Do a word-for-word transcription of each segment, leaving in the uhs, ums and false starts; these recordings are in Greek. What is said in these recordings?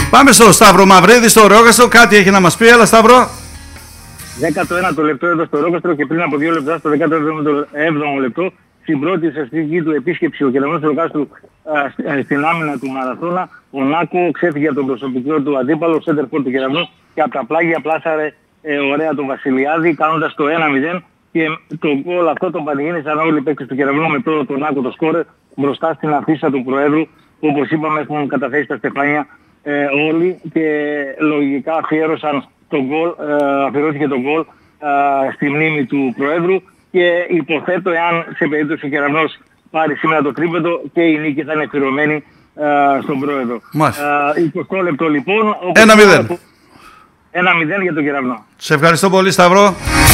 Πάμε στο Σταύρο Μαυρίδη, στο Ρόγαστρο. Κάτι έχει να μας πει, έλα Σταύρο. δέκατο ένατο λεπτό εδώ στο Ρόγαστρο και πριν από δύο λεπτά στο δέκατο έβδομο λεπτό στην πρώτη ουσιαστική του επίσκεψη ο κεραυνός του Ρογάστρου στην άμυνα του Μαραθώνα, ο Νάκο ξέφυγε από τον προσωπικό του αντίπαλο, σέντερφορ του κεραυνού, και από τα πλάγια πλάσαρε ε, ωραία τον Βασιλιάδη, κάνοντας το ένα μηδέν, και το γκολ αυτό τον πανηγύρισαν όλοι οι παίκτες του κεραυνού με πρώτο τον Νάκο το σκόρερ μπροστά στην αφίσα του Προέδρου, που όπως είπαμε έχουν καταθέσει τα στεφάνια ε, όλοι, και λογικά αφιέρωσαν τον γκολ, ε, αφιερώθηκε τον γκολ ε, στη μνήμη του Προέδρου, και υποθέτω εάν σε περίπτωση ο κεραυνός πάρει σήμερα το τρίποντο και η νίκη θα είναι αφιερωμένη uh, στον Πρόεδρο. Uh, είκοσι λεπτό λοιπόν. ένα μηδέν. ένα μηδέν για τον κεραυνό. Σε ευχαριστώ πολύ Σταυρό.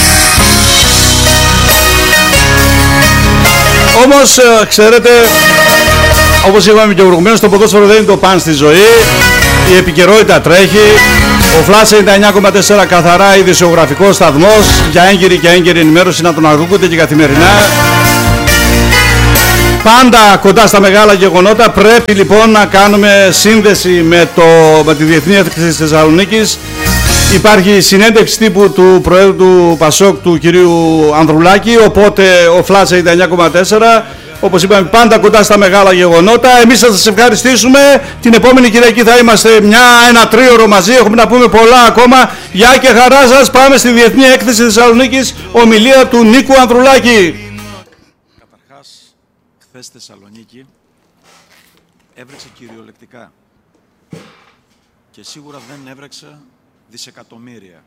Όμως ξέρετε, όπως είπαμε και προηγουμένως, το ποδόσφαιρο δεν είναι το παν στη ζωή. Η επικαιρότητα τρέχει. Ο Flash ενενήντα εννιά κόμμα τέσσερα καθαρά ειδησιογραφικός σταθμός για έγκυρη και έγκυρη ενημέρωση, να τον ακούτε και καθημερινά. Πάντα κοντά στα μεγάλα γεγονότα. Πρέπει λοιπόν να κάνουμε σύνδεση με, το, με τη Διεθνή Έκθεση της Θεσσαλονίκης. Υπάρχει συνέντευξη τύπου του Προέδρου του Πασόκ, του κυρίου Ανδρουλάκη, οπότε ο Flash ενενήντα εννιά κόμμα τέσσερα, όπως είπαμε, πάντα κοντά στα μεγάλα γεγονότα. Εμείς θα σας ευχαριστήσουμε. Την επόμενη Κυριακή θα είμαστε μια, ένα τρίωρο μαζί. Έχουμε να πούμε πολλά ακόμα. Γεια και χαρά σας. Πάμε στη Διεθνή Έκθεση της Θεσσαλονίκης. Ομιλία του Νίκου Ανδρουλάκη. Καταρχάς, χθες στη Θεσσαλονίκη έβρεξε κυριολεκτικά. Και σίγουρα δεν έβρεξε δισεκατομμύρια.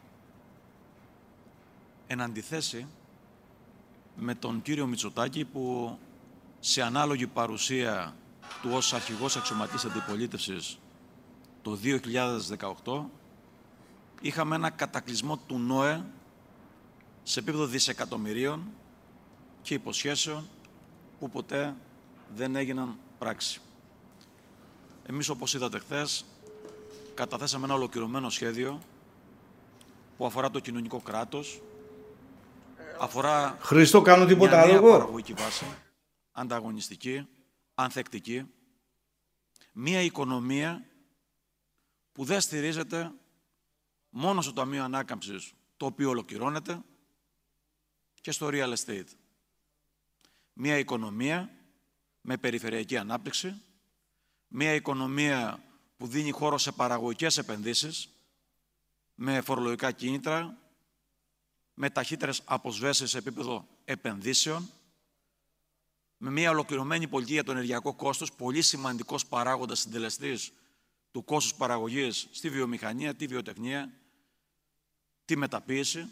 Εν αντιθέσει με τον κύριο Μητσοτάκη, που σε ανάλογη παρουσία του ως αρχηγός αξιωματής αντιπολίτευσης το δύο χιλιάδες δεκαοκτώ είχαμε ένα κατακλυσμό του ΝΟΕ σε επίπεδο δισεκατομμυρίων και υποσχέσεων που ποτέ δεν έγιναν πράξη. Εμείς, όπως είδατε χθες, καταθέσαμε ένα ολοκληρωμένο σχέδιο που αφορά το κοινωνικό κράτος, αφορά Χρήστο, κάνω τίποτα μια νέα άλλο. παραγωγική βάση, ανταγωνιστική, ανθεκτική, μια οικονομία που δεν στηρίζεται μόνο στο Ταμείο Ανάκαμψης, το οποίο ολοκληρώνεται, και στο real estate. Μια οικονομία με περιφερειακή ανάπτυξη, μια οικονομία που δίνει χώρο σε παραγωγικές επενδύσεις, με φορολογικά κίνητρα, με ταχύτερες αποσβέσεις σε επίπεδο επενδύσεων, με μια ολοκληρωμένη πολιτική για το ενεργειακό κόστος, πολύ σημαντικός παράγοντας συντελεστής του κόστους παραγωγής στη βιομηχανία, τη βιοτεχνία, τη μεταποίηση.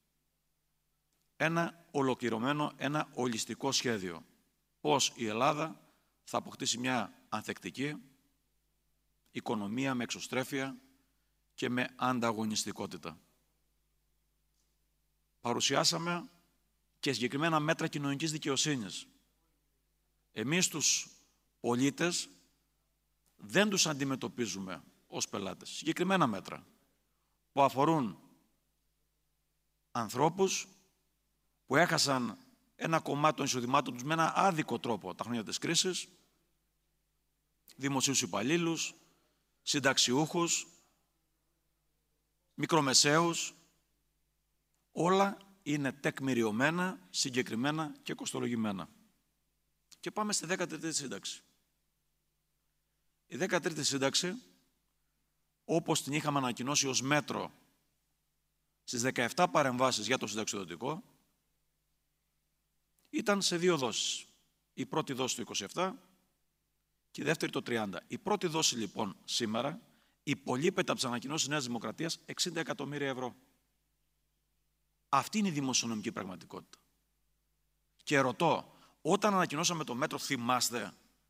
Ένα ολοκληρωμένο, ένα ολιστικό σχέδιο. Πώς η Ελλάδα θα αποκτήσει μια ανθεκτική οικονομία με εξωστρέφεια και με ανταγωνιστικότητα. Παρουσιάσαμε και συγκεκριμένα μέτρα κοινωνικής δικαιοσύνης. Εμείς τους πολίτες δεν τους αντιμετωπίζουμε ως πελάτες. Συγκεκριμένα μέτρα που αφορούν ανθρώπους που έχασαν ένα κομμάτι των εισοδημάτων τους με ένα άδικο τρόπο τα χρόνια της κρίσης, δημοσίους υπαλλήλους, συνταξιούχους, μικρομεσαίους, όλα είναι τεκμηριωμένα, συγκεκριμένα και κοστολογημένα. Και πάμε στη δέκατη τρίτη σύνταξη. Η δέκατη τρίτη σύνταξη, όπως την είχαμε ανακοινώσει ως μέτρο στις δεκαεπτά παρεμβάσεις για το συνταξιοδοτικό, ήταν σε δύο δόσεις. Η πρώτη δόση το είκοσι επτά και η δεύτερη το τριάντα. Η πρώτη δόση λοιπόν σήμερα υπολείπεται από τις ανακοινώσεις της Νέας Δημοκρατίας εξήντα εκατομμύρια ευρώ. Αυτή είναι η δημοσιονομική πραγματικότητα. Και ρωτώ, όταν ανακοινώσαμε το μέτρο, θυμάστε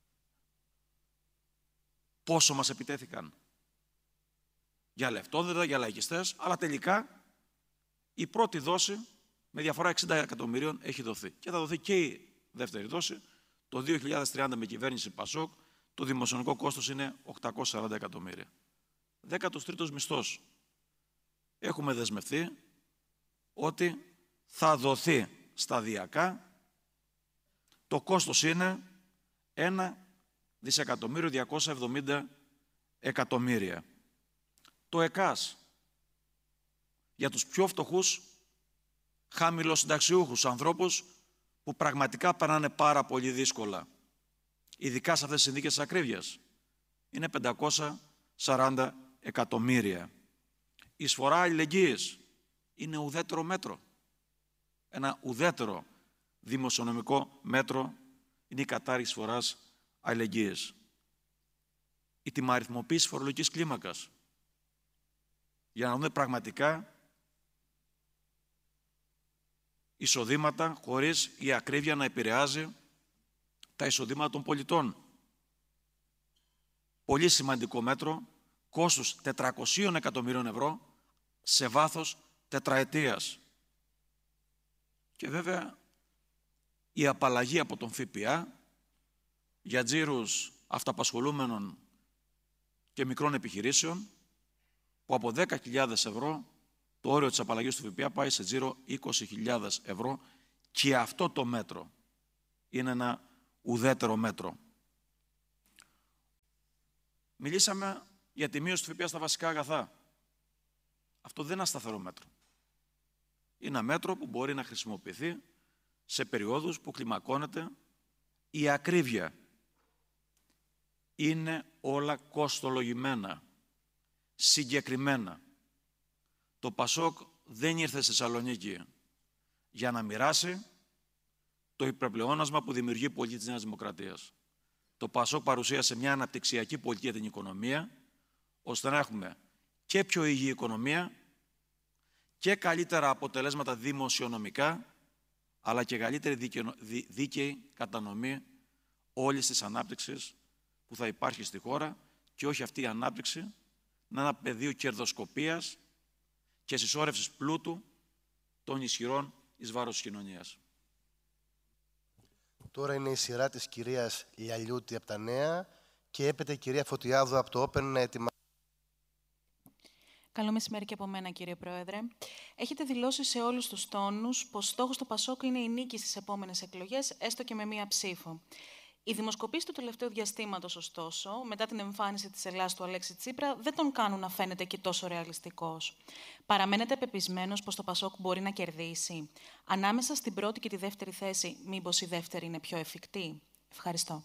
πόσο μας επιτέθηκαν? Για λεφτόδεδα, για λαϊκιστές, αλλά τελικά η πρώτη δόση με διαφορά εξήντα εκατομμυρίων έχει δοθεί. Και θα δοθεί και η δεύτερη δόση. Το δύο χιλιάδες τριάντα με κυβέρνηση Πασόκ το δημοσιονομικό κόστος είναι οκτακόσια σαράντα εκατομμύρια. Δέκατος τρίτος μισθός. Έχουμε δεσμευθεί ότι θα δοθεί σταδιακά. Το κόστος είναι ένα δισεκατομμύριο διακόσια εβδομήντα εκατομμύρια. το ΕΚΑΣ για τους πιο φτωχούς χαμηλοσυνταξιούχους ανθρώπους που πραγματικά περνάνε πάρα πολύ δύσκολα, ειδικά σε αυτές τις συνθήκες της ακρίβειας. Είναι πεντακόσια σαράντα εκατομμύρια. Η εισφορά αλληλεγγύης είναι ουδέτερο μέτρο. Ένα ουδέτερο δημοσιονομικό μέτρο είναι η κατάργηση εισφοράς αλληλεγγύης. Η τιμαριθμοποίηση φορολογικής κλίμακας. Για να δούμε πραγματικά εισοδήματα χωρίς η ακρίβεια να επηρεάζει τα εισοδήματα των πολιτών. Πολύ σημαντικό μέτρο, κόστος τετρακοσίων εκατομμυρίων ευρώ σε βάθος τετραετίας. Και βέβαια η απαλλαγή από τον ΦΠΑ για τζίρους αυταπασχολούμενων και μικρών επιχειρήσεων, που από δέκα χιλιάδες ευρώ το όριο της απαλλαγής του ΦΠΑ πάει σε τζίρο είκοσι χιλιάδες ευρώ, και αυτό το μέτρο είναι ένα ουδέτερο μέτρο. Μιλήσαμε για τη μείωση του ΦΠΑ στα βασικά αγαθά. Αυτό δεν είναι ένα σταθερό μέτρο. Είναι ένα μέτρο που μπορεί να χρησιμοποιηθεί σε περιόδους που κλιμακώνεται η ακρίβεια. Είναι όλα κοστολογημένα, συγκεκριμένα. Το ΠΑΣΟΚ δεν ήρθε στη Θεσσαλονίκη για να μοιράσει το υπερπλεόνασμα που δημιουργεί η πολιτική της Νέας Δημοκρατίας. Το ΠΑΣΟΚ παρουσίασε μια αναπτυξιακή πολιτική για την οικονομία, ώστε να έχουμε και πιο υγιή οικονομία και καλύτερα αποτελέσματα δημοσιονομικά, αλλά και καλύτερη δίκαιη κατανομή όλης της ανάπτυξης που θα υπάρχει στη χώρα, και όχι αυτή η ανάπτυξη να είναι ένα πεδίο κερδοσκοπίας και συσσόρευσης πλούτου των ισχυρών εις βάρος της κοινωνίας. Τώρα είναι η σειρά της κυρίας Λιαλιούτη από τα Νέα και έπειτα η κυρία Φωτιάδου από το Open να ετοιμάσει. Καλό μεσημέρι και από μένα, κύριε Πρόεδρε. Έχετε δηλώσει σε όλους τους τόνους πως στόχος του ΠΑΣΟΚ είναι η νίκη στις επόμενες εκλογές, έστω και με μία ψήφο. Οι δημοσκοπήσεις του τελευταίου διαστήματος, ωστόσο, μετά την εμφάνιση της Ελλάδας του Αλέξη Τσίπρα, δεν τον κάνουν να φαίνεται και τόσο ρεαλιστικός. Παραμένετε πεπισμένος πως το ΠΑΣΟΚ μπορεί να κερδίσει? Ανάμεσα στην πρώτη και τη δεύτερη θέση, μήπως η δεύτερη είναι πιο εφικτή? Ευχαριστώ.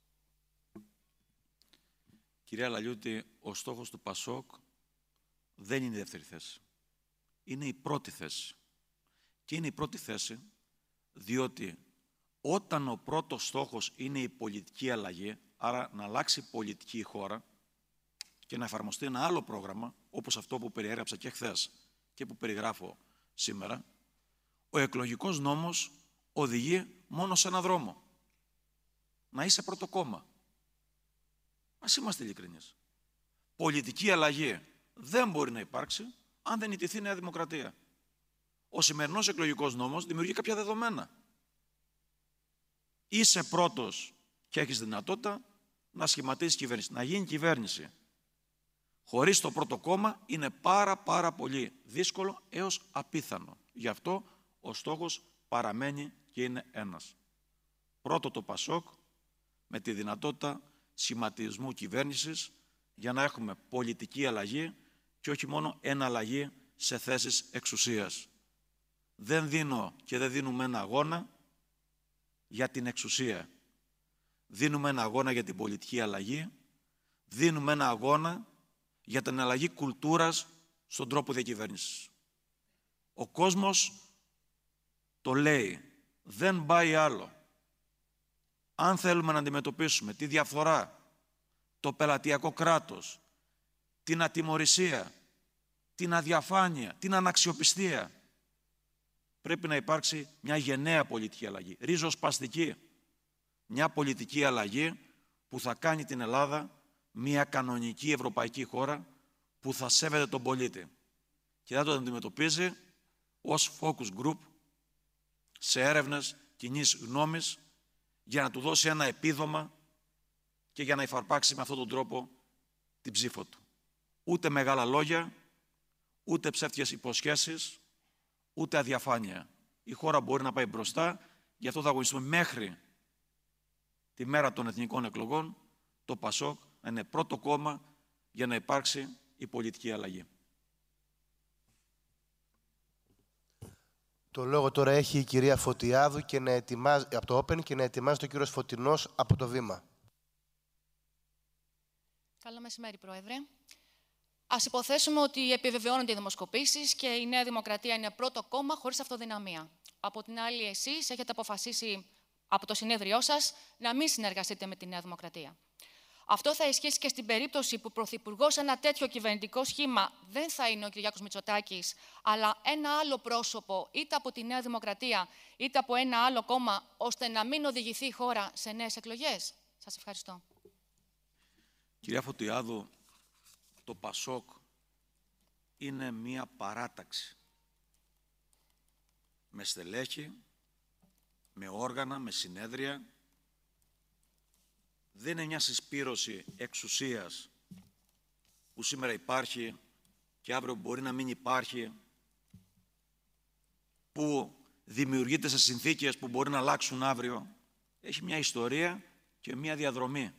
Κυρία Λαλιούτη, ο στόχος του ΠΑΣΟΚ δεν είναι η δεύτερη θέση. Είναι η πρώτη θέση. Και είναι η πρώτη θέση διότι όταν ο πρώτος στόχος είναι η πολιτική αλλαγή, άρα να αλλάξει πολιτική η χώρα και να εφαρμοστεί ένα άλλο πρόγραμμα, όπως αυτό που περιέγραψα και χθες και που περιγράφω σήμερα, ο εκλογικός νόμος οδηγεί μόνο σε έναν δρόμο. Να είσαι πρώτο κόμμα. Ας είμαστε ειλικρινείς. Πολιτική αλλαγή δεν μπορεί να υπάρξει αν δεν ιτηθεί η Νέα Δημοκρατία. Ο σημερινός εκλογικός νόμος δημιουργεί κάποια δεδομένα. Είσαι πρώτος και έχεις δυνατότητα να σχηματίσεις κυβέρνηση, να γίνει κυβέρνηση. Χωρίς το πρώτο κόμμα είναι πάρα πάρα πολύ δύσκολο έως απίθανο. Γι' αυτό ο στόχος παραμένει και είναι ένας. Πρώτο το ΠΑΣΟΚ με τη δυνατότητα σχηματισμού κυβέρνησης για να έχουμε πολιτική αλλαγή και όχι μόνο εναλλαγή σε θέσεις εξουσίας. Δεν δίνω και δεν δίνουμε ένα αγώνα για την εξουσία. Δίνουμε ένα αγώνα για την πολιτική αλλαγή, δίνουμε ένα αγώνα για την αλλαγή κουλτούρας στον τρόπο διακυβέρνησης. Ο κόσμος το λέει, δεν πάει άλλο. Αν θέλουμε να αντιμετωπίσουμε τη διαφθορά, το πελατειακό κράτος, την ατιμωρησία, την αδιαφάνεια, την αναξιοπιστία, πρέπει να υπάρξει μια γενναία πολιτική αλλαγή, ριζοσπαστική. Μια πολιτική αλλαγή που θα κάνει την Ελλάδα μια κανονική ευρωπαϊκή χώρα που θα σέβεται τον πολίτη και θα τον αντιμετωπίζει ως focus group σε έρευνες κοινής γνώμης για να του δώσει ένα επίδομα και για να υφαρπάξει με αυτόν τον τρόπο την ψήφο του. Ούτε μεγάλα λόγια, ούτε ψεύτικες υποσχέσεις, ούτε αδιαφάνεια. Η χώρα μπορεί να πάει μπροστά, γι' αυτό θα αγωνιστούμε μέχρι τη μέρα των εθνικών εκλογών, το ΠΑΣΟΚ να είναι πρώτο κόμμα για να υπάρξει η πολιτική αλλαγή. Το λόγο τώρα έχει η κυρία Φωτιάδου και να ετοιμάζει, από το Open και να ετοιμάζει τον κύριο Φωτεινός από το Βήμα. Καλό μεσημέρι, Πρόεδρε. Ας υποθέσουμε ότι επιβεβαιώνονται οι δημοσκοπήσεις και η Νέα Δημοκρατία είναι πρώτο κόμμα χωρίς αυτοδυναμία. Από την άλλη, εσείς έχετε αποφασίσει από το συνέδριό σας να μην συνεργαστείτε με τη Νέα Δημοκρατία. Αυτό θα ισχύσει και στην περίπτωση που πρωθυπουργός σε ένα τέτοιο κυβερνητικό σχήμα δεν θα είναι ο Κυριάκος Μητσοτάκης, αλλά ένα άλλο πρόσωπο, είτε από τη Νέα Δημοκρατία, είτε από ένα άλλο κόμμα, ώστε να μην οδηγηθεί η χώρα σε νέες εκλογές. Σας ευχαριστώ. Κυρία Φωτιάδου, το ΠΑΣΟΚ είναι μία παράταξη με στελέχη, με όργανα, με συνέδρια. Δεν είναι μια συσπήρωση εξουσίας που σήμερα υπάρχει και αύριο μπορεί να μην υπάρχει, που δημιουργείται σε συνθήκες που μπορεί να αλλάξουν αύριο. Έχει μια ιστορία και μια διαδρομή.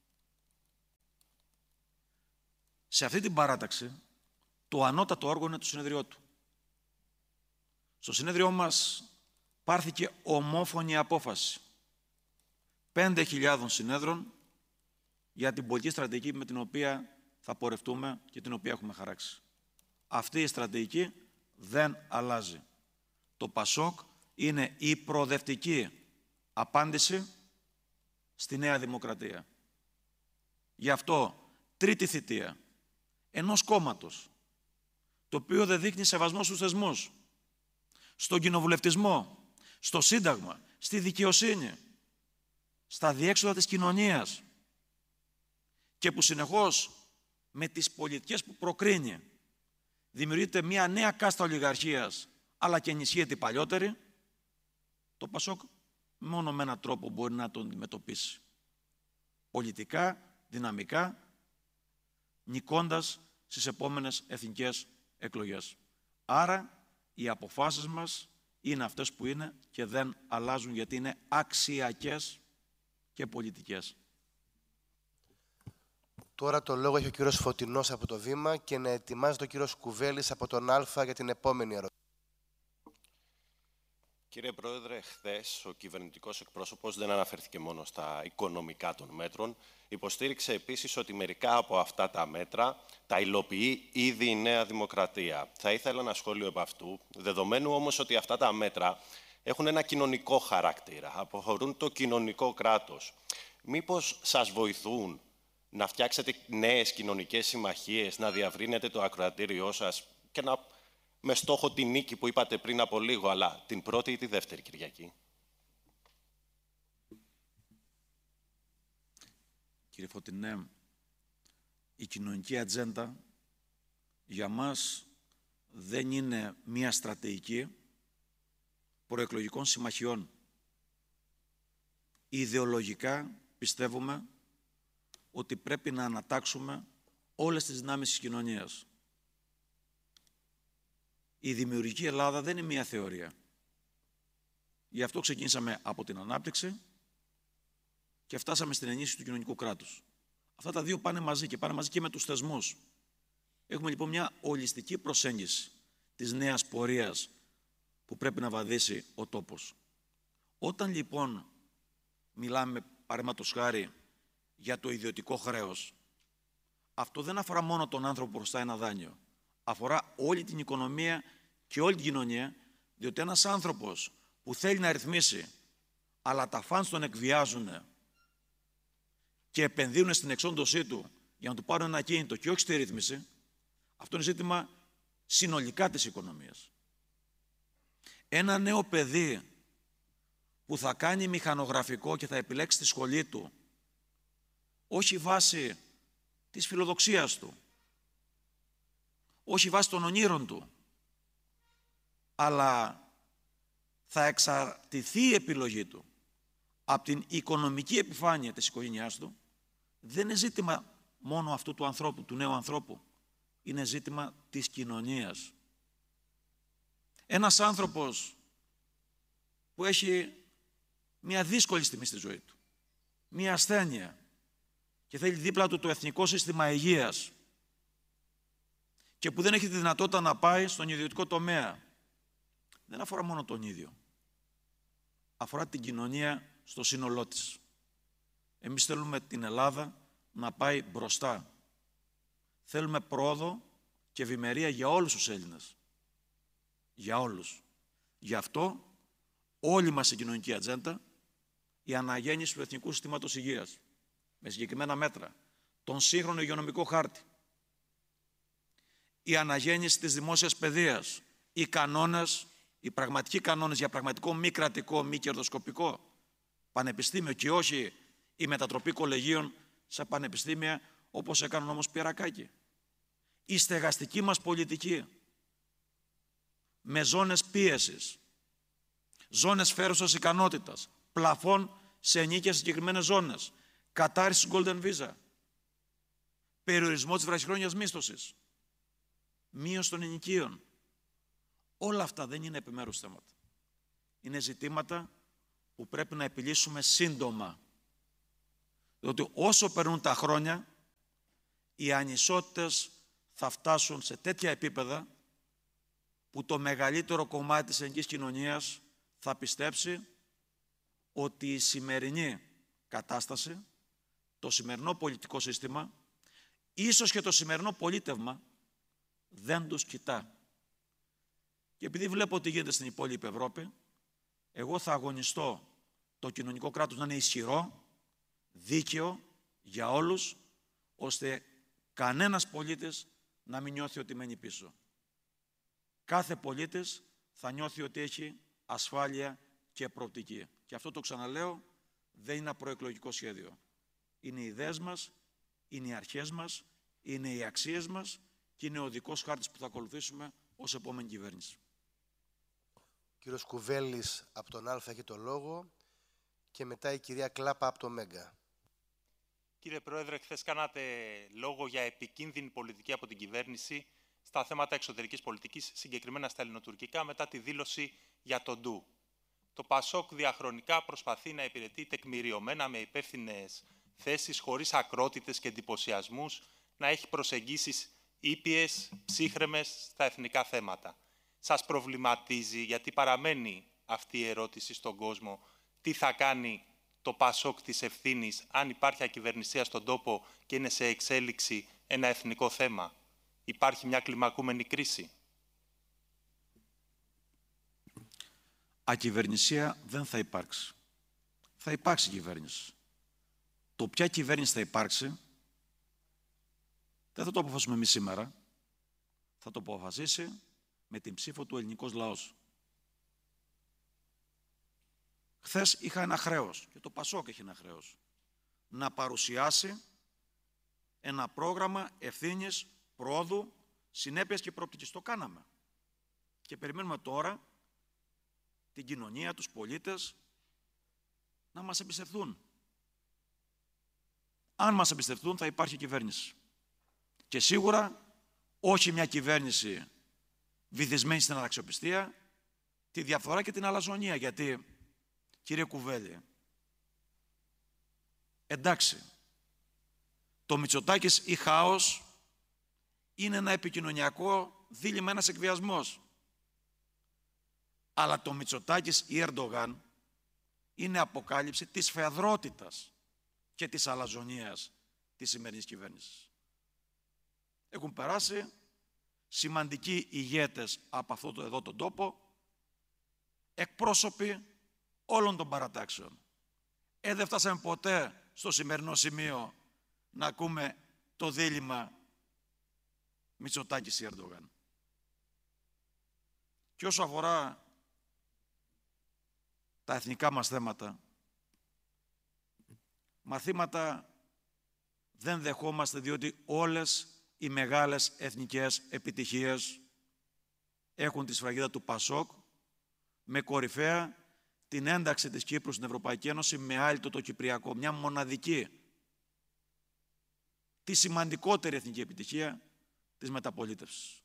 Σε αυτή την παράταξη, το ανώτατο όργανο είναι το συνέδριό του. Στο συνέδριό μας πάρθηκε ομόφωνη απόφαση πέντε χιλιάδων συνέδρων για την πολιτική στρατηγική με την οποία θα πορευτούμε και την οποία έχουμε χαράξει. Αυτή η στρατηγική δεν αλλάζει. Το ΠΑΣΟΚ είναι η προοδευτική απάντηση στη Νέα Δημοκρατία. Γι' αυτό τρίτη θητεία ενός κόμματος, το οποίο δεν δείχνει σεβασμό στους θεσμούς, στον κοινοβουλευτισμό, στο Σύνταγμα, στη δικαιοσύνη, στα διέξοδα της κοινωνίας και που συνεχώς με τις πολιτικές που προκρίνει δημιουργείται μια νέα κάστα ολιγαρχίας αλλά και ενισχύεται η παλιότερη, το ΠΑΣΟΚ μόνο με έναν τρόπο μπορεί να τον αντιμετωπίσει. Πολιτικά, δυναμικά, νικώντας στις επόμενες εθνικές εκλογές. Άρα οι αποφάσεις μας είναι αυτές που είναι και δεν αλλάζουν γιατί είναι αξιακές και πολιτικές. Τώρα το λόγο έχει ο κύριος Φωτεινός από το Βήμα και να ετοιμάζει τον κύριο Κουβέλης από τον Α για την επόμενη ερώτηση. Κύριε Πρόεδρε, χθες ο κυβερνητικός εκπρόσωπος δεν αναφέρθηκε μόνο στα οικονομικά των μέτρων. Υποστήριξε επίσης ότι μερικά από αυτά τα μέτρα τα υλοποιεί ήδη η Νέα Δημοκρατία. Θα ήθελα ένα σχόλιο επ' αυτού, δεδομένου όμως ότι αυτά τα μέτρα έχουν ένα κοινωνικό χαρακτήρα, αφορούν το κοινωνικό κράτος. Μήπως σας βοηθούν να φτιάξετε νέες κοινωνικές συμμαχίες, να διαβρύνετε το ακροατήριό σας και να... με στόχο την νίκη που είπατε πριν από λίγο, αλλά την πρώτη ή τη δεύτερη Κυριακή? Κύριε Φωτεινέ, η κοινωνική ατζέντα για μας δεν είναι μία στρατηγική προεκλογικών συμμαχιών. Ιδεολογικά πιστεύουμε ότι πρέπει να ανατάξουμε όλες τις δυνάμεις της κοινωνίας. Η δημιουργική Ελλάδα δεν είναι μία θεωρία. Γι' αυτό ξεκίνησαμε από την ανάπτυξη και φτάσαμε στην ενίσχυση του κοινωνικού κράτους. Αυτά τα δύο πάνε μαζί και πάνε μαζί και με τους θεσμούς. Έχουμε λοιπόν μια ολιστική προσέγγιση της νέας πορείας που πρέπει να βαδίσει ο τόπος. Όταν λοιπόν μιλάμε παραδείγματος χάρη για το ιδιωτικό χρέος, αυτό δεν αφορά μόνο τον άνθρωπο που μπροστά ένα δάνειο. Αφορά όλη την οικονομία και όλη την κοινωνία, διότι ένας άνθρωπος που θέλει να ρυθμίσει, αλλά τα φαντς τον εκβιάζουν και επενδύουν στην εξόντωσή του για να του πάρουν ένα κίνητο και όχι στη ρύθμιση, αυτό είναι ζήτημα συνολικά της οικονομίας. Ένα νέο παιδί που θα κάνει μηχανογραφικό και θα επιλέξει τη σχολή του, όχι βάσει της φιλοδοξίας του, όχι βάσει των ονείρων του, αλλά θα εξαρτηθεί η επιλογή του από την οικονομική επιφάνεια της οικογένειάς του, δεν είναι ζήτημα μόνο αυτού του ανθρώπου, του νέου ανθρώπου. Είναι ζήτημα της κοινωνίας. Ένας άνθρωπος που έχει μια δύσκολη στιγμή στη ζωή του, μια ασθένεια και θέλει δίπλα του το εθνικό σύστημα υγείας, και που δεν έχει τη δυνατότητα να πάει στον ιδιωτικό τομέα. Δεν αφορά μόνο τον ίδιο. Αφορά την κοινωνία στο σύνολό της. Εμείς θέλουμε την Ελλάδα να πάει μπροστά. Θέλουμε πρόοδο και ευημερία για όλους τους Έλληνες. Για όλους. Γι' αυτό όλη μας η κοινωνική ατζέντα, η αναγέννηση του Εθνικού Συστήματος Υγείας, με συγκεκριμένα μέτρα, τον σύγχρονο υγειονομικό χάρτη, η αναγέννηση της δημόσιας παιδείας, οι κανόνες, οι πραγματικοί κανόνες για πραγματικό μη κρατικό, μη κερδοσκοπικό πανεπιστήμιο και όχι η μετατροπή κολεγίων σε πανεπιστήμια όπως έκανε ο νόμος Πιερακάκη. Η στεγαστική μας πολιτική με ζώνες πίεσης, ζώνες φέρουσας ικανότητας, πλαφών σε ενίκια σε συγκεκριμένες ζώνες, κατάρριση Golden Visa, περιορισμό της βραχυχρόνιας μίσθωσης, μείωση των ενοικίων. Όλα αυτά δεν είναι επιμέρους θέματα. Είναι ζητήματα που πρέπει να επιλύσουμε σύντομα. Διότι όσο περνούν τα χρόνια, οι ανισότητες θα φτάσουν σε τέτοια επίπεδα που το μεγαλύτερο κομμάτι της ελληνικής κοινωνίας θα πιστέψει ότι η σημερινή κατάσταση, το σημερινό πολιτικό σύστημα, ίσως και το σημερινό πολίτευμα, δεν τους κοιτά. Και επειδή βλέπω τι γίνεται στην υπόλοιπη Ευρώπη, εγώ θα αγωνιστώ το κοινωνικό κράτος να είναι ισχυρό, δίκαιο για όλους, ώστε κανένας πολίτης να μην νιώθει ότι μένει πίσω. Κάθε πολίτης θα νιώθει ότι έχει ασφάλεια και προοπτική. Και αυτό το ξαναλέω, δεν είναι ένα προεκλογικό σχέδιο. Είναι οι ιδέες μας, είναι οι αρχές μας, είναι οι αξίες μας και είναι ο δικός χάρτης που θα ακολουθήσουμε ως επόμενη κυβέρνηση. Κύριος Κουβέλης από τον Α έχει το λόγο και μετά η κυρία Κλάπα από το Μέγκα. Κύριε Πρόεδρε, χθες κάνατε λόγο για επικίνδυνη πολιτική από την κυβέρνηση στα θέματα εξωτερικής πολιτικής, συγκεκριμένα στα ελληνοτουρκικά, μετά τη δήλωση για τον Ντου. Το ΠΑΣΟΚ διαχρονικά προσπαθεί να υπηρετεί τεκμηριωμένα με υπεύθυνες θέσεις, χωρίς ακρότητες και εντυπωσιασμούς, να έχει προσεγγίσεις ήπιες, ψύχρεμες στα εθνικά θέματα. Σας προβληματίζει, γιατί παραμένει αυτή η ερώτηση στον κόσμο, τι θα κάνει το ΠΑΣΟΚ της ευθύνης αν υπάρχει ακυβερνησία στον τόπο και είναι σε εξέλιξη ένα εθνικό θέμα? Υπάρχει μια κλιμακούμενη κρίση. Ακυβερνησία δεν θα υπάρξει. Θα υπάρξει κυβέρνηση. Το ποια κυβέρνηση θα υπάρξει δεν θα το αποφασίσουμε εμείς σήμερα. Θα το αποφασίσει με την ψήφο του ελληνικός λαός. Χθες είχα ένα χρέος, και το ΠΑΣΟΚ έχει ένα χρέος, να παρουσιάσει ένα πρόγραμμα ευθύνης, πρόοδου, συνέπειας και προοπτικής. Το κάναμε. Και περιμένουμε τώρα την κοινωνία, τους πολίτες, να μας εμπιστευτούν. Αν μας εμπιστευτούν θα υπάρχει κυβέρνηση. Και σίγουρα όχι μια κυβέρνηση βυθισμένη στην αναξιοπιστία, τη διαφθορά και την αλαζονία. Γιατί, κύριε Κουβέλη, εντάξει, το Μητσοτάκης ή χάος είναι ένα επικοινωνιακό δίλημμα, ένας εκβιασμός. Αλλά το Μητσοτάκης ή Ερντογάν είναι αποκάλυψη της φεαδρότητας και της αλαζονίας της σημερινής κυβέρνησης. Έχουν περάσει σημαντικοί ηγέτες από αυτό το εδώ τον τόπο, εκπρόσωποι όλων των παρατάξεων. Ε, δεν φτάσαμε ποτέ στο σημερινό σημείο να ακούμε το δίλημμα Μητσοτάκης ή Ερντογάν. Και όσο αφορά τα εθνικά μας θέματα, μαθήματα δεν δεχόμαστε, διότι όλες οι μεγάλες εθνικές επιτυχίες έχουν τη σφραγίδα του ΠΑΣΟΚ, με κορυφαία την ένταξη της Κύπρου στην Ευρωπαϊκή Ένωση με άλυτο το Κυπριακό, μια μοναδική, τη σημαντικότερη εθνική επιτυχία της μεταπολίτευσης.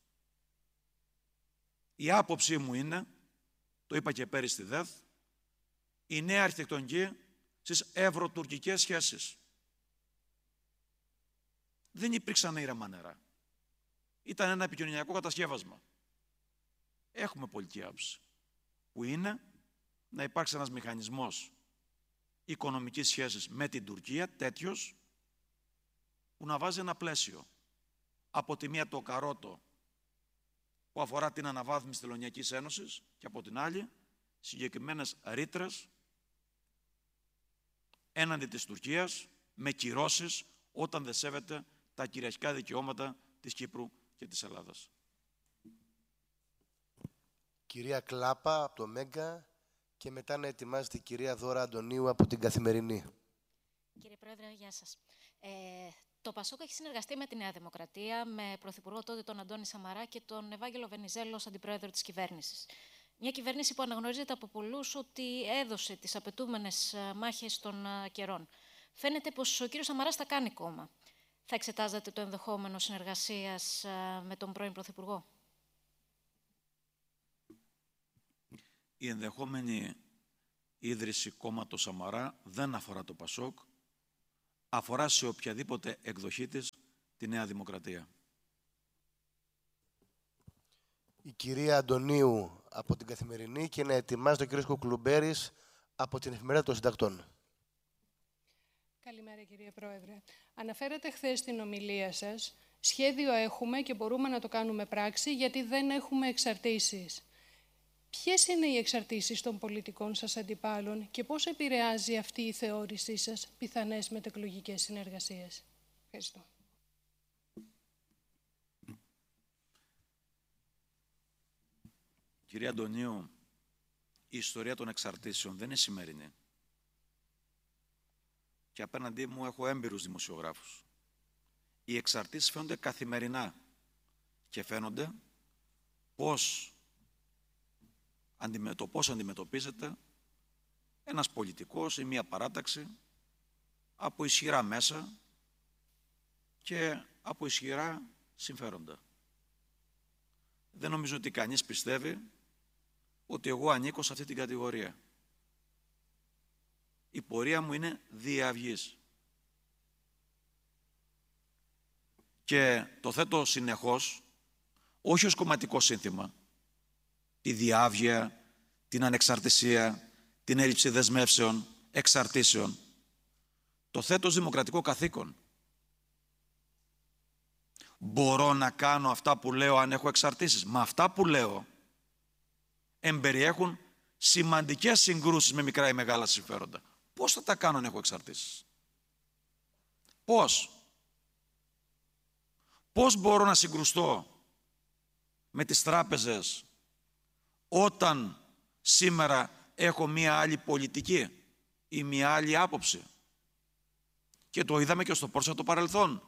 Η άποψή μου είναι, το είπα και πέρυσι στη ΔΕΘ, η νέα αρχιτεκτονική στις ευρωτουρκικές σχέσεις. Δεν υπήρξαν ήρεμα νερά. ήταν ένα επικοινωνιακό κατασκεύασμα. Έχουμε πολιτική άποψη, που είναι να υπάρξει ένας μηχανισμός οικονομικής σχέσης με την Τουρκία, τέτοιος, που να βάζει ένα πλαίσιο. Από τη μία το καρότο που αφορά την αναβάθμιση της Τελωνειακής Ένωσης και από την άλλη συγκεκριμένες ρήτρες έναντι της Τουρκίας με κυρώσεις όταν δεν σέβεται τα κυριαρχικά δικαιώματα της Κύπρου και της Ελλάδας. Κυρία Κλάπα από το Μέγκα και μετά να ετοιμάζεται η κυρία Δώρα Αντωνίου από την Καθημερινή. Κύριε Πρόεδρε, γεια σας. Ε, το ΠΑΣΟΚ έχει συνεργαστεί με τη Νέα Δημοκρατία, με πρωθυπουργό τότε τον Αντώνη Σαμαρά και τον Ευάγγελο Βενιζέλο ως αντιπρόεδρο της κυβέρνησης. Μια κυβέρνηση που αναγνωρίζεται από πολλούς ότι έδωσε τις απαιτούμενες μάχες των καιρών. Φαίνεται πως ο κύριος Σαμαράς τα κάνει κόμμα. Θα εξετάζετε το ενδεχόμενο συνεργασίας με τον πρώην Πρωθυπουργό? Η ενδεχόμενη ίδρυση κόμματος Σαμαρά δεν αφορά το ΠΑΣΟΚ, αφορά σε οποιαδήποτε εκδοχή της τη Νέα Δημοκρατία. Η κυρία Αντωνίου από την Καθημερινή και να ετοιμάζεται ο κύριος Κουκλουμπέρης από την Εφημερίδα των Συντακτών. Καλημέρα κύριε Πρόεδρε. Αναφέρατε χθες στην ομιλία σας, σχέδιο έχουμε και μπορούμε να το κάνουμε πράξη γιατί δεν έχουμε εξαρτήσεις. Ποιες είναι οι εξαρτήσεις των πολιτικών σας αντιπάλων και πώς επηρεάζει αυτή η θεώρησή σας πιθανές μετεκλογικές συνεργασίες? Ευχαριστώ. Κυρία Αντωνίου, η ιστορία των εξαρτήσεων δεν είναι σημερινή. Και απέναντί μου έχω έμπειρους δημοσιογράφους. Οι εξαρτήσεις φαίνονται καθημερινά και φαίνονται πώς, το πώς αντιμετωπίζεται ένας πολιτικός ή μία παράταξη από ισχυρά μέσα και από ισχυρά συμφέροντα. Δεν νομίζω ότι κανείς πιστεύει ότι εγώ ανήκω σε αυτή την κατηγορία. Η πορεία μου είναι διαυγής. Και το θέτω συνεχώς, όχι ως κομματικό σύνθημα, τη διάβγεια, την ανεξαρτησία, την έλλειψη δεσμεύσεων, εξαρτήσεων. Το θέτω ως δημοκρατικό καθήκον. Μπορώ να κάνω αυτά που λέω αν έχω εξαρτήσεις. Μα αυτά που λέω εμπεριέχουν σημαντικές συγκρούσεις με μικρά ή μεγάλα συμφέροντα. Πώς θα τα κάνω αν έχω εξαρτήσεις? Πώς? Πώς μπορώ να συγκρουστώ με τις τράπεζες όταν σήμερα έχω μία άλλη πολιτική ή μία άλλη άποψη? Και το είδαμε και στο πρόσφατο παρελθόν.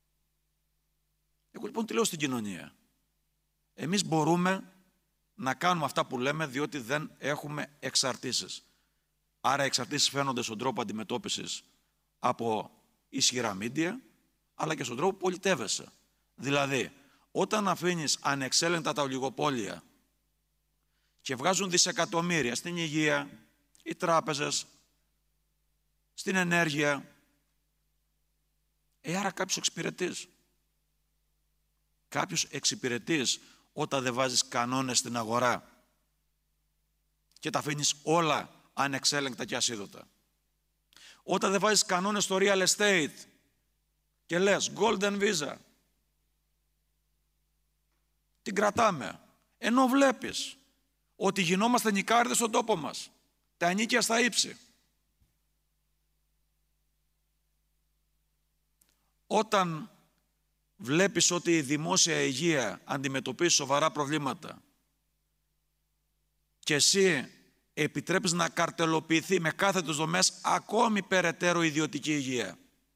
Εγώ λοιπόν τι λέω στην κοινωνία? Εμείς μπορούμε να κάνουμε αυτά που λέμε διότι δεν έχουμε εξαρτήσεις. Άρα οι εξαρτήσεις φαίνονται στον τρόπο αντιμετώπισης από ισχυρά μίντια, αλλά και στον τρόπο που πολιτεύεσαι. Δηλαδή, όταν αφήνεις ανεξέλεγκτα τα ολιγοπόλια και βγάζουν δισεκατομμύρια στην υγεία, οι τράπεζες, στην ενέργεια, ε, άρα κάποιος εξυπηρετείς. Κάποιος εξυπηρετείς όταν δεν βάζεις κανόνες στην αγορά και τα αφήνεις όλα ανεξέλεγκτα και ασίδωτα. Όταν δεν βάζεις κανόνες στο real estate και λες golden visa, την κρατάμε, ενώ βλέπεις ότι γινόμαστε νικάρδες στον τόπο μας, τα ενίκια στα ύψη. Όταν βλέπεις ότι η δημόσια υγεία αντιμετωπίζει σοβαρά προβλήματα και εσύ επιτρέπεις να καρτελοποιηθεί με κάθετες δομές ακόμη περαιτέρω ιδιωτική υγεία,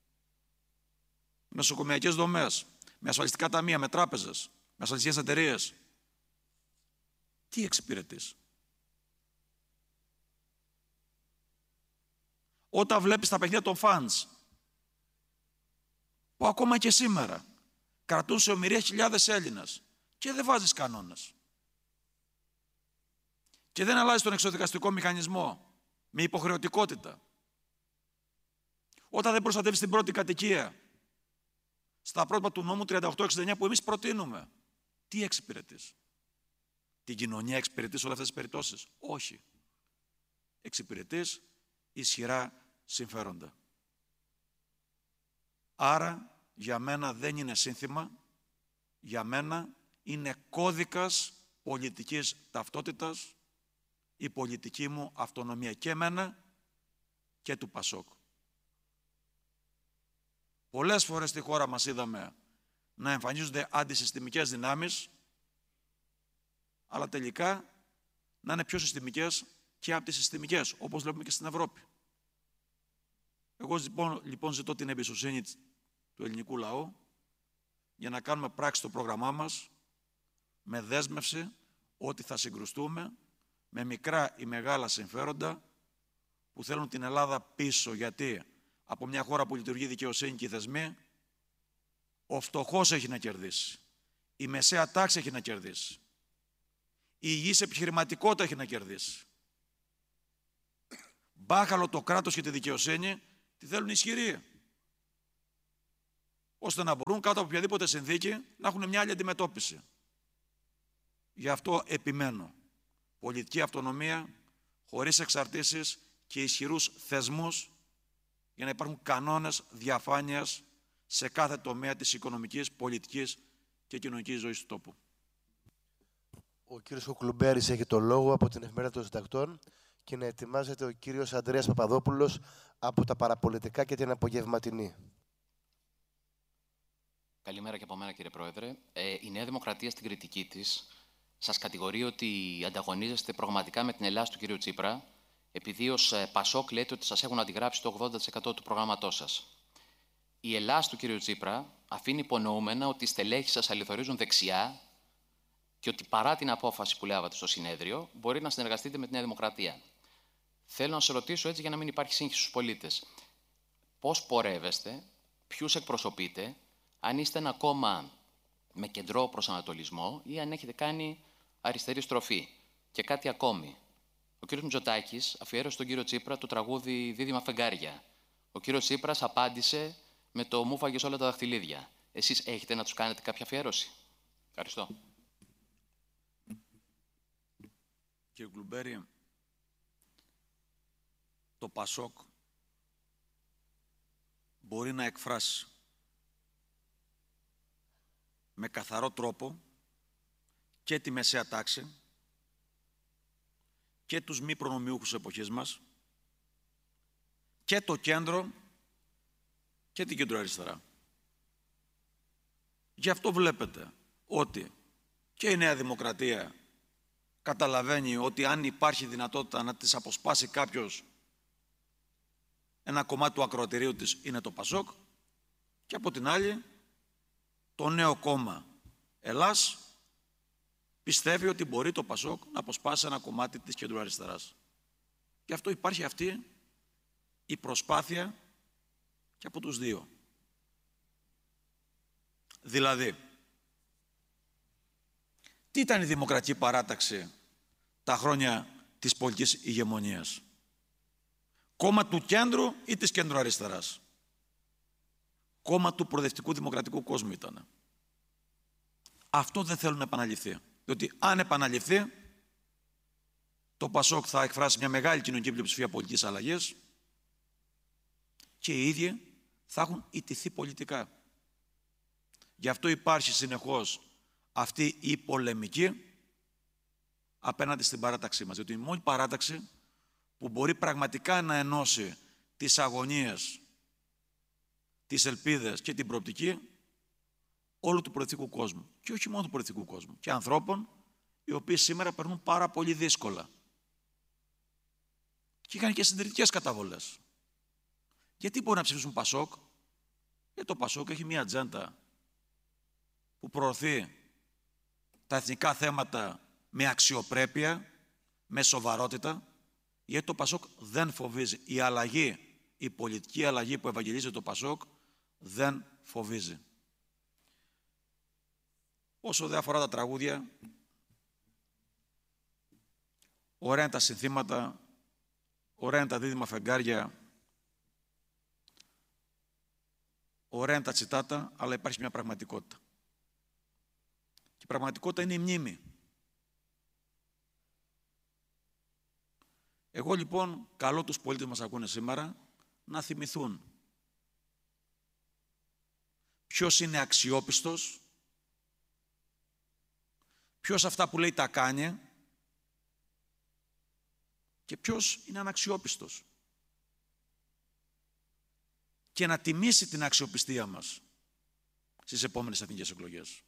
με νοσοκομιακές δομές, με ασφαλιστικά ταμεία, με τράπεζες, με ασφαλιστικές εταιρείες, τι εξυπηρετείς? Όταν βλέπεις τα παιχνίδια των φαντς, που ακόμα και σήμερα κρατούν σε ομοιρία χιλιάδες Έλληνες και δεν βάζεις κανόνες και δεν αλλάζεις τον εξοδικαστικό μηχανισμό με υποχρεωτικότητα, όταν δεν προστατεύεις την πρώτη κατοικία, στα πρότυπα του νόμου τριάντα οκτώ εξήντα εννιά που εμείς προτείνουμε. Τι εξυπηρετείς? Την κοινωνία εξυπηρετείς σε όλες αυτές τις περιπτώσεις? Όχι. Εξυπηρετείς ισχυρά συμφέροντα. Άρα, για μένα δεν είναι σύνθημα, για μένα είναι κώδικας πολιτικής ταυτότητας η πολιτική μου αυτονομία και εμένα και του Πασόκ. Πολλές φορές στη χώρα μας είδαμε να εμφανίζονται αντισυστημικές δυνάμεις, αλλά τελικά να είναι πιο συστημικές και αντισυστημικές, όπως βλέπουμε και στην Ευρώπη. Εγώ λοιπόν, λοιπόν ζητώ την εμπιστοσύνη του ελληνικού λαού για να κάνουμε πράξη το πρόγραμμά μας με δέσμευση ότι θα συγκρουστούμε με μικρά ή μεγάλα συμφέροντα που θέλουν την Ελλάδα πίσω, γιατί από μια χώρα που λειτουργεί δικαιοσύνη και οι θεσμοί, ο φτωχός έχει να κερδίσει, η μεσαία τάξη έχει να κερδίσει, η υγιής επιχειρηματικότητα έχει να κερδίσει. Μπάχαλο το κράτος και τη δικαιοσύνη τη θέλουν ισχυροί, ώστε να μπορούν κάτω από οποιαδήποτε συνθήκη να έχουν μια άλλη αντιμετώπιση. Γι' αυτό επιμένω. Πολιτική αυτονομία, χωρίς εξαρτήσεις και ισχυρούς θεσμούς, για να υπάρχουν κανόνες διαφάνειας σε κάθε τομέα της οικονομικής, πολιτικής και κοινωνικής ζωής του τόπου. Ο κύριος Κοκλουμπέρης έχει το λόγο από την Εφημερίδα των Συντακτών και να ετοιμάζεται ο κύριος Ανδρέας Παπαδόπουλος από τα Παραπολιτικά και την Απογευματινή. Καλημέρα και από μένα, κύριε Πρόεδρε. Ε, η Νέα Δημοκρατία στην κριτική της σας κατηγορεί ότι ανταγωνίζεστε πραγματικά με την Ελλάδα του κύριου Τσίπρα, επειδή ως Πασόκ λέτε ότι σας έχουν αντιγράψει το ογδόντα τοις εκατό του προγράμματός σας. Η Ελλάδα του κύριου Τσίπρα αφήνει υπονοούμενα ότι οι στελέχοι σας αληθορίζουν δεξιά και ότι παρά την απόφαση που λάβατε στο συνέδριο, μπορεί να συνεργαστείτε με τη Νέα Δημοκρατία. Θέλω να σας ρωτήσω έτσι για να μην υπάρχει σύγχυση στους πολίτες. Πώς πορεύεστε, ποιους εκπροσωπείτε, αν είστε ένα κόμμα με κεντρό προσανατολισμό ή αν έχετε κάνει αριστερή στροφή. Και κάτι ακόμη. Ο κύριος Μητσοτάκης αφιέρωσε στον κύριο Τσίπρα το τραγούδι «Δίδυμα φεγγάρια». Ο κύριος Τσίπρας απάντησε με το «Μου φάγες όλα τα δαχτυλίδια». Εσείς έχετε να τους κάνετε κάποια αφιέρωση? Ευχαριστώ. Κύριε Κλουμπέρη, το Πασόκ μπορεί να εκφράσει με καθαρό τρόπο και τη μεσαία τάξη και τους μη προνομιούχους εποχής μας και το κέντρο και την κεντροαριστερά. Γι' αυτό βλέπετε ότι και η Νέα Δημοκρατία καταλαβαίνει ότι αν υπάρχει δυνατότητα να της αποσπάσει κάποιος ένα κομμάτι του ακροατηρίου της είναι το Πασόκ, και από την άλλη το νέο κόμμα Ελλάς πιστεύει ότι μπορεί το Πασόκ να αποσπάσει ένα κομμάτι της κεντροαριστεράς. Γι' αυτό υπάρχει αυτή η προσπάθεια και από τους δύο. Δηλαδή, τι ήταν η Δημοκρατική Παράταξη τα χρόνια της πολιτικής ηγεμονίας? Κόμμα του κέντρου ή της κεντροαριστεράς? Κόμμα του προοδευτικού δημοκρατικού κόσμου ήταν. Αυτό δεν θέλουν να επαναληφθεί. Διότι αν επαναληφθεί, το Πασόκ θα εκφράσει μια μεγάλη κοινωνική πλειοψηφία πολιτικής αλλαγής και οι ίδιοι θα έχουν ιτηθεί πολιτικά. Γι' αυτό υπάρχει συνεχώς αυτή η πολεμική απέναντι στην παράταξή μας. Διότι η μόνη παράταξη που μπορεί πραγματικά να ενώσει τις αγωνίες, τις ελπίδες και την προοπτική όλου του προοδευτικού κόσμου. Και όχι μόνο του προοδευτικού κόσμου. Και ανθρώπων οι οποίοι σήμερα περνούν πάρα πολύ δύσκολα. Και είχαν και συντηρητικές καταβολές. Γιατί μπορεί να ψηφίσουν Πασόκ? Γιατί το Πασόκ έχει μια ατζέντα που προωθεί τα εθνικά θέματα με αξιοπρέπεια, με σοβαρότητα, γιατί το Πασόκ δεν φοβίζει. Η αλλαγή, η πολιτική αλλαγή που ευαγγελίζει το Πασόκ δεν φοβίζει. Όσο δεν αφορά τα τραγούδια, ωραία είναι τα συνθήματα, ωραία είναι τα δίδυμα φεγγάρια, ωραία είναι τα τσιτάτα, αλλά υπάρχει μια πραγματικότητα. Και η πραγματικότητα είναι η μνήμη. Εγώ λοιπόν καλώ τους πολίτες που μας ακούνε σήμερα να θυμηθούν ποιος είναι αξιόπιστος, ποιος αυτά που λέει τα κάνει και ποιος είναι αναξιόπιστος. Και να τιμήσει την αξιοπιστία μας στις επόμενες εθνικές εκλογές.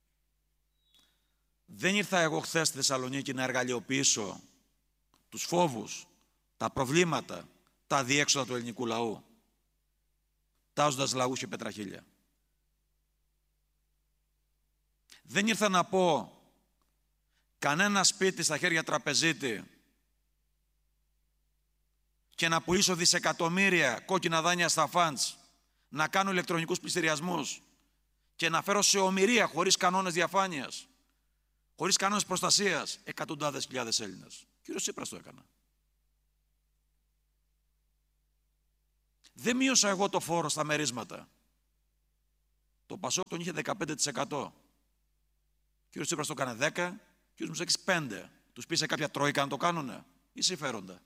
Δεν ήρθα εγώ χθες στη Θεσσαλονίκη να εργαλειοποιήσω τους φόβους, τα προβλήματα, τα αδιέξοδα του ελληνικού λαού, τάζοντας λαούς και πετραχίλια. Δεν ήρθα να πω κανένα σπίτι στα χέρια τραπεζίτη και να πουλήσω δισεκατομμύρια κόκκινα δάνεια στα φαντς, να κάνω ηλεκτρονικούς πληστηριασμούς και να φέρω σε ομηρία, χωρίς κανόνες διαφάνειας, χωρίς κανόνες προστασίας, εκατοντάδες χιλιάδες Έλληνες. Κύριος Τσίπρας το έκανα. Δεν μείωσα εγώ το φόρο στα μερίσματα. Το Πασόκ τον είχε δεκαπέντε τοις εκατό. Κύριος Τσίπρας το έκανε δέκα, κύριος Μητσοτάκης πέντε. Τους πει σε κάποια τρόικα να το κάνουνε ή συμφέροντα.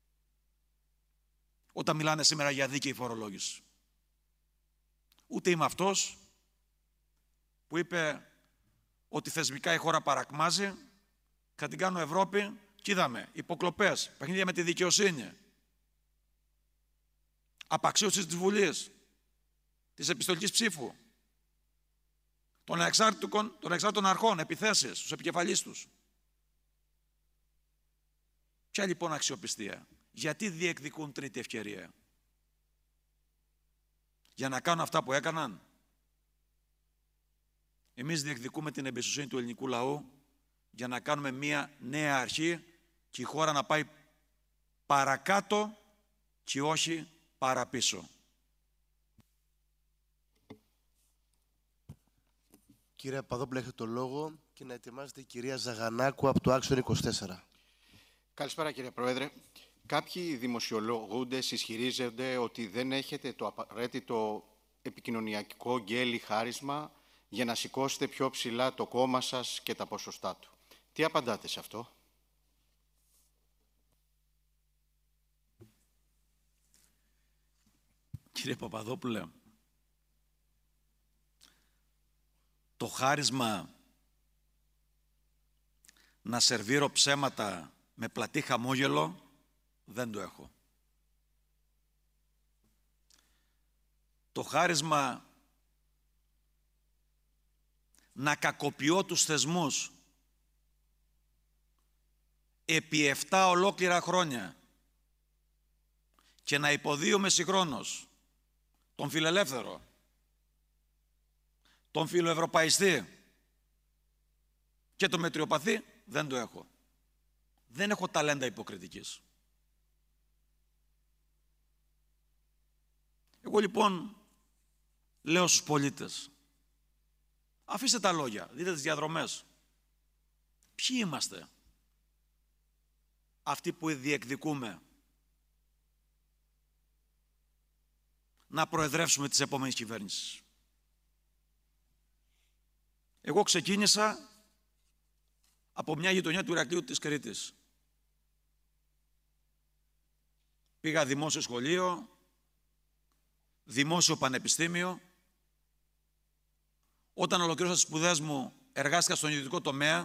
Όταν μιλάνε σήμερα για δίκαιη φορολόγηση. Ούτε είμαι αυτός που είπε ότι θεσμικά η χώρα παρακμάζει, θα την κάνω Ευρώπη και είδαμε υποκλοπές, παιχνίδια με τη δικαιοσύνη, απαξίωση της Βουλής, της επιστολικής ψήφου, των ανεξάρτητων, των ανεξάρτητων αρχών, επιθέσεις στους επικεφαλείς τους. Ποια λοιπόν αξιοπιστία? Γιατί διεκδικούν τρίτη ευκαιρία? Για να κάνουν αυτά που έκαναν? Εμείς διεκδικούμε την εμπιστοσύνη του ελληνικού λαού για να κάνουμε μία νέα αρχή και η χώρα να πάει παρακάτω και όχι παραπίσω. Κύριε Παπαδόπουλε, έχετε το λόγο και να ετοιμάζετε η κυρία Ζαγανάκου από το Άξιον είκοσι τέσσερα. Καλησπέρα κύριε Πρόεδρε. Κάποιοι δημοσιολογούντες ισχυρίζονται ότι δεν έχετε το απαραίτητο επικοινωνιακό γκέλι χάρισμα για να σηκώσετε πιο ψηλά το κόμμα σας και τα ποσοστά του. Τι απαντάτε σε αυτό? Κύριε Παπαδόπουλε, το χάρισμα να σερβίρω ψέματα με πλατή χαμόγελο δεν το έχω. Το χάρισμα να κακοποιώ τους θεσμούς επί εφτά ολόκληρα χρόνια και να υποδίωμαι συγχρόνως τον φιλελεύθερο, τον φιλοευρωπαϊστή και τον μετριοπαθή, δεν το έχω. Δεν έχω ταλέντα υποκριτικής. Εγώ λοιπόν λέω στους πολίτες, αφήστε τα λόγια, δείτε τις διαδρομές. Ποιοι είμαστε αυτοί που διεκδικούμε να προεδρεύσουμε τις επόμενες κυβέρνησεις? Εγώ ξεκίνησα από μια γειτονιά του Ηρακλείου της Κρήτης. Πήγα δημόσιο σχολείο, δημόσιο πανεπιστήμιο. Όταν ολοκλήρωσα τις σπουδές μου, εργάστηκα στον ιδιωτικό τομέα.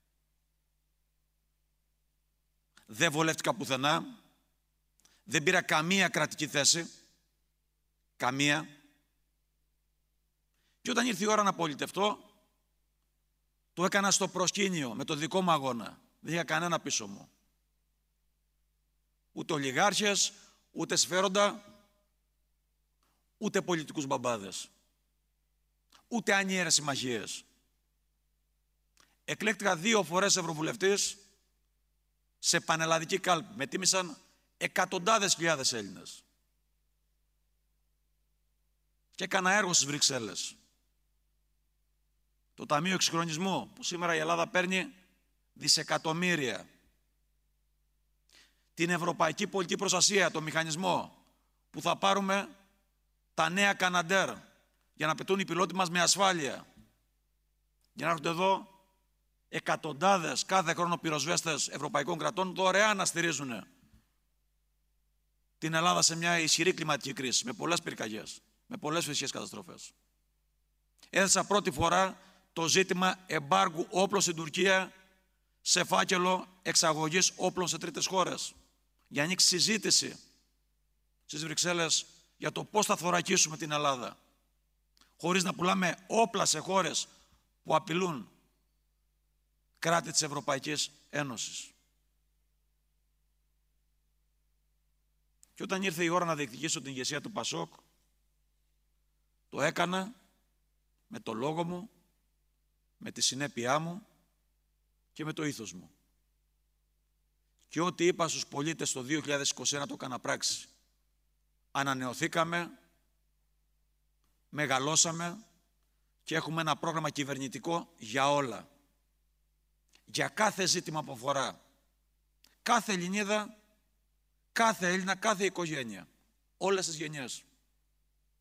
Δεν βολεύτηκα πουθενά. Δεν πήρα καμία κρατική θέση. Καμία. Και όταν ήρθε η ώρα να πολιτευτώ, το έκανα στο προσκήνιο, με το δικό μου αγώνα. Δεν είχα κανένα πίσω μου. Ούτε ολιγάρχες, ούτε σφαίροντα, ούτε πολιτικούς μπαμπάδες. Ούτε ανιέρες συμμαχίες. Εκλέκτηκα δύο φορές ευρωβουλευτής σε πανελλαδική κάλπη. Με τίμησαν εκατοντάδες χιλιάδες Έλληνες. Και έκανα έργο στις Βρυξέλλες. Το Ταμείο Εξυγχρονισμού, που σήμερα η Ελλάδα παίρνει δισεκατομμύρια. Την Ευρωπαϊκή Πολιτική Προστασία, το μηχανισμό, που θα πάρουμε τα νέα Καναντέρ, για να πετούν οι πιλότοι μας με ασφάλεια. Για να έρχονται εδώ εκατοντάδες κάθε χρόνο πυροσβέστες ευρωπαϊκών κρατών δωρεάν να στηρίζουν την Ελλάδα σε μια ισχυρή κλιματική κρίση, με πολλές πυρκαγιές, με πολλές φυσικές καταστροφές. Έθεσα πρώτη φορά το ζήτημα εμπάργου όπλων στην Τουρκία σε φάκελο εξαγωγής όπλων σε τρίτες χώρες. Για να ανοίξει συζήτηση στις Βρυξέλλες για το πώς θα θωρακίσουμε την Ελλάδα, χωρίς να πουλάμε όπλα σε χώρες που απειλούν κράτη της Ευρωπαϊκής Ένωσης. Και όταν ήρθε η ώρα να διεκδικήσω την ηγεσία του Πασόκ, το έκανα με το λόγο μου, με τη συνέπειά μου και με το ήθος μου. Και ό,τι είπα στους πολίτες το δύο χιλιάδες είκοσι ένα το έκανα πράξη. Ανανεωθήκαμε, μεγαλώσαμε και έχουμε ένα πρόγραμμα κυβερνητικό για όλα. Για κάθε ζήτημα που αφορά κάθε Ελληνίδα, κάθε Έλληνα, κάθε οικογένεια, όλες τις γενιές.